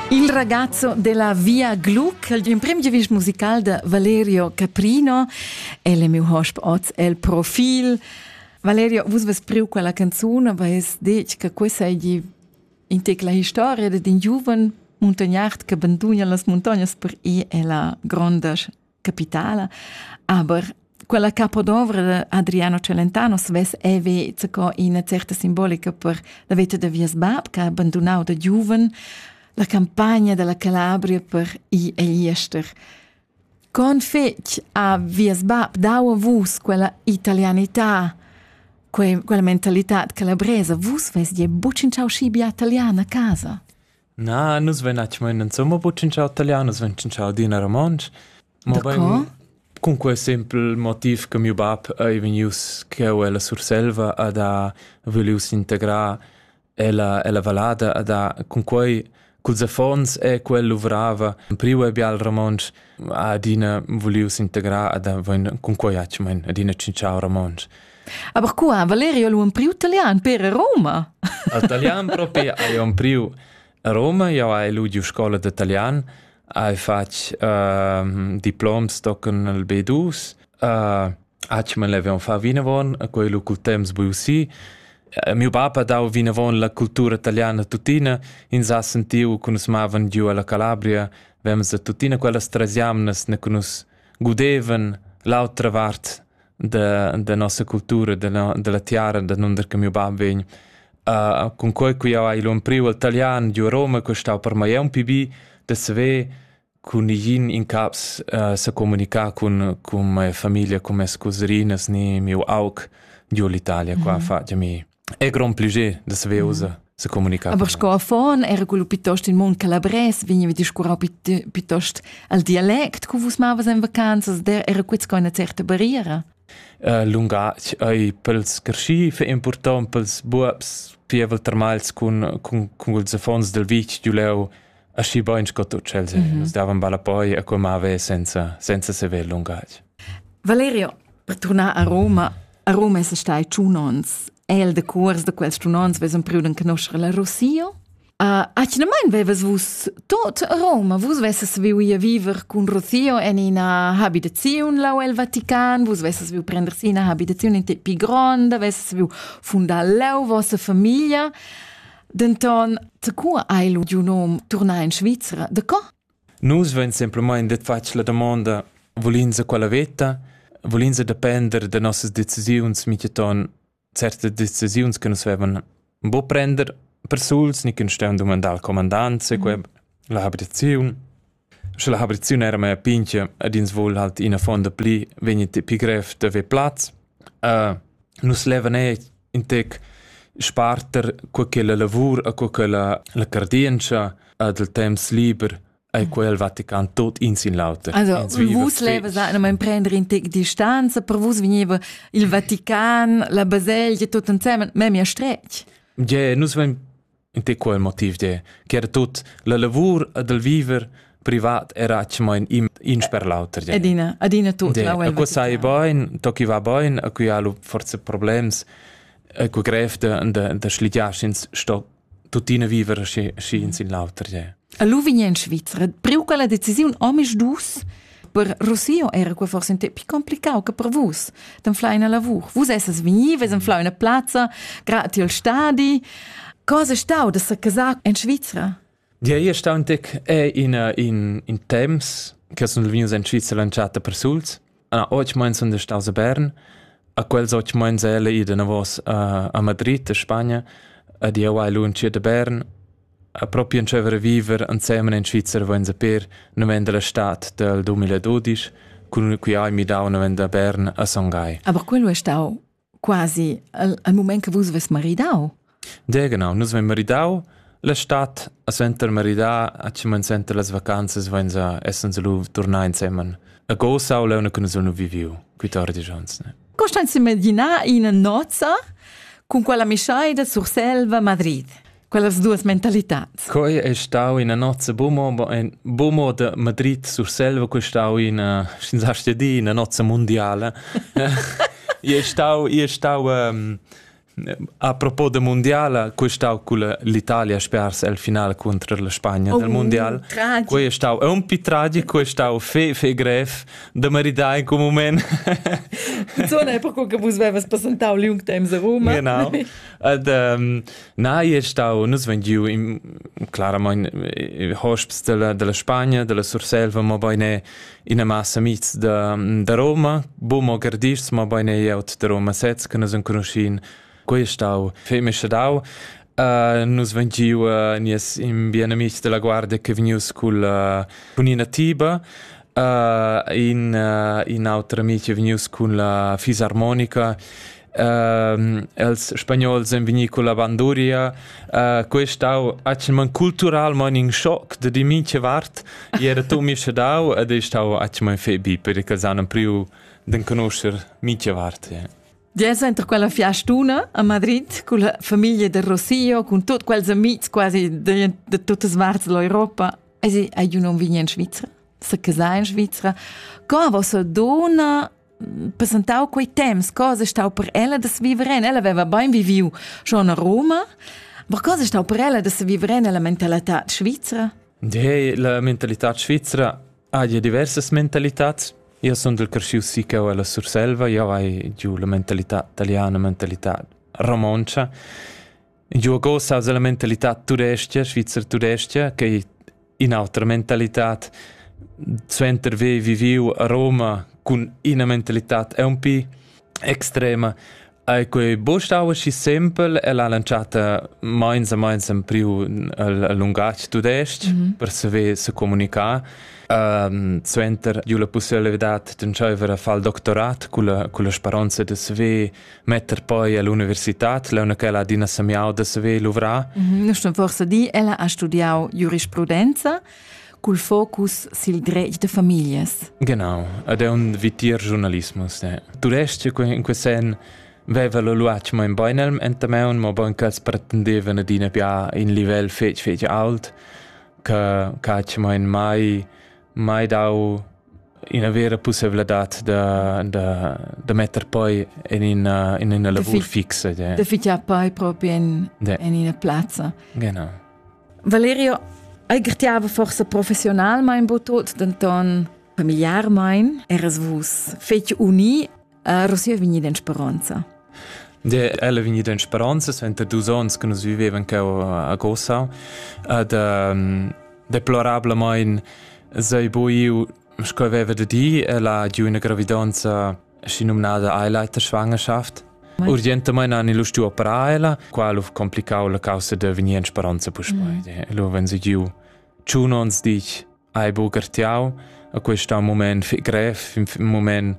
Il ragazzo della Via Gluck, il primo giudice musicale di Valerio Caprino, e il mio host oggi è il profil. Valerio, voi avete preso quella canzone, ma è detto che questa è la storia di un giovane montagnard che abbandona le montagne per ir alla grande capitale. Ma quella capodopera di Adriano Celentano è in una certa simbolica per la vita di Viesbab, che ha abbandonato da giovane la campagna della Calabria per i Ester. Con fec a Viesbab dava vus quella italianità, quella mentalità calabresa, vus ves die bucinciau scibia italiana a casa? No, nus venacci mai non sommo bucinciau italiano, nus vencinciau dina romansch. Ma ben con quel semple motiv che mio bab è venius che ella sur selva ad a volius integrare la valada ad a con quei cul fons è quello vrava priu e bial romansch adina volius integrare ad con quei achmen adina cinciau romansch. Aber qua Valerio lu un priu italian per Roma. Italian proprio io un priu a Roma, io ho ludio scuola d'italian, io faccio diploms toccano il B2, me l'abbiamo fatto vinavon, quello col temps buiusi. Mio papà dava vinavon la cultura italiana tutina, in sa sentiu che nos mavan giù alla Calabria, vemos a tutina quella strasiamnes ne che nos gudevan l'altra part da nostra cultura, della tiara, da non che mio papà vegn. Con quel che io ho un primo italiano di Roma, che sta per me un PB, da se ve con in caps se comunica con mia famiglia, con mie scuserinas, ni mio auk di l'Italia, qua fa già mi. È gran piacere da se ve usa se comunica. Aber scofon era quello piuttosto in mon calabres, veniva di scurau piuttosto al dialect, che vus mavas in vacanze, era quits con una certa barriera. Lungac ai pels carsci fe important pels buobs pievel termals con quels fons del vic giuleu a sci boins cotto celse nos davan bala poi a come ave senza se ver lungac. Valerio, per tornare a Roma è stai ciunons el de curs de quels ciunons vesen pruden conoscere la Rossio. Acinamein vevas vus tot a Roma, vus vesses viu ia viver con Rossio en in a habitaziun lau el Vatican, vus vesses viu prendersi in a habitaziun in pi gronda, vesses viu fundar lau vossa famiglia. Denton, te cua ailu giu nom tornar in Svizzera, de co? Nus ven semplemain det fac la domanda, volinza quella veta, volinza depender de nossas decisiuns, miceton certe decisiuns che nos vevan bo prender per suls, ni che stiamo domandando al comandante, la habitazione. Se la habitazione era mai a pinche, ad ins vol halt in a fonda pli, venite pi gref de ve plaz. Nus levan in tec sparter quel la lavur, a quel la cardienza, del temps liber, a quel Vatican tot in sin lauter. Also, vus leva sa non prendere in tec distanza, per vus veniva il Vatican, la Baselgia, tot insieme, me mi a stretch. Ja, nus ven in te quel motiv de che era tot la lavur del viver privat era mein in sper lauter ja. Adina tot la wel. Ko sai bain, toki va bain, a cui alu forse problems ko grefte de schlidiachins sto tutina viver schi in sin lauter ja. A Luvigna in Svizzera, priu quella decisiun omisch dus per Rossio era qua forse un te più complicato che per vus. Dan flai na lavur. Vus esses vegni, vesen flai na plaza, grati al stadi. Cosa stau da se casar in Svizzera? Ja, io stau in tec in temps, che sono vegnius in Svizzera lanciata per suls. Oggi mein sono da staus a Bern, a quels oggi mein selle ida na vos a Madrid, a Spagna, a di awai lunci da Bern, a proprio in cevere viver insieme in Svizzera voin saper novenda la stat del 2012, con cui ai mi dau novenda a Bern a Songhai. Aber quello è stau quasi al moment che vus ves maridau. Ja, genau. Nus wenn maridau, la stat, a center marida, a cimen center las vacanzas, wenn sa essen sa lu tornar insieme. A gossau leuna che nus nu viviu, 14 ans, ne? Costan si immagina in una nozza con quella misceida sur selva Madrid. Quellas duas mentalitats. Coi è stau in una nozza bomo de Madrid sur selva, coi stau in una nozza mondiale. Io stau a propos del mondiale, qui è stato con l'Italia a sperse il finale contro la Spagna del mondiale. Qui è stato un po' tragico, qui è stato fe greve, da marità in quel momento. So ne per che vos avevas presentau lung temps a Roma. Genau. Ed nein, è stato, nus vengiu claramente hosps della Spagna, della Surselva, ma bene in massa amici da Roma, bomo gardirs, ma bene jaut da Roma sets, che nus conoscin. Qui è stato femisciadau. Nus vengiu nies in bien amici della Guardia che venius con Ina Tiba. In altre amici venius con la fisarmonica. Els spagnols sind veni con la banduria. Questau acman cultural man in shock de di minche vart. Era tu mi schadau ed è stau acman febi perché sanno più den conoscer minche vart. Già entro quella fiastuna a Madrid con la famiglia del Rossio, con tutti quels amici quasi de tutte le parti dell'Europa. E si non viene in Svizzera, se casà in Svizzera. Come vostra donna presentau quei temps, cosa stau per ella da se vivere? Ella aveva ben viviu schon a Roma, ma cosa stau per ella da se vivere nella mentalità svizzera? La mentalità svizzera ha diverse mentalità. Io sono del cresciuto sica alla Surselva, io ho giù la mentalità italiana, la mentalità romancia. Io ho la mentalità tudestia, svizzera tudestia, che in altra mentalità suenter viviu a Roma con una mentalità un po' estrema. E quei bostau si sempre e l'ha lanciata moins più a lungaggio tudest per saper se comunicare. Suenter io la possibilità di fare il dottorato con la speranza di saper mettere poi all'università, la che la dina samiau di saper lavorare. Non sto forse di, ella ha studiato giurisprudenza col focus sul diritto de famiglie. Genau, ed è un vitier giornalismus. Tudest in quel sen aveva lo luac ma in bainelm entameun, ma ben che pretendevano di ne pia in livello fece alt, che mai dau in una vera possibilità da mettere poi in una lavoro fisso. Da ficia poi proprio in una piazza. Genau. Valerio, hai gertiava forse professional mein botot, denton familiar mein, eras vus fece uni, Rosia vini den Speranza. Ella vini den Speranza, sventa 2 ans che nos vivevan a Gossau, deplorablemein sei boiu scoiveva da di, ella giù una gravidanza sinominata Eileiter-Schwangerschaft. Urgentemein hanno illustu operare, quale complicau la causa de venir in Speranza puspoi. Lo wenn sie giù 2 ans dich ai bogertiau, a questo moment grave, un moment